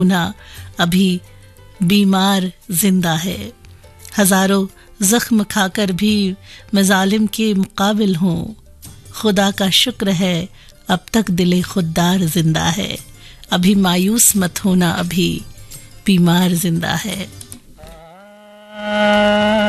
ना अभी बीमार जिंदा है। हजारों जख्म खाकर भी मैं जालिम के मुकाबिल हूँ। खुदा का शुक्र है अब तक दिले खुददार जिंदा है। अभी मायूस मत होना, अभी बीमार जिंदा है।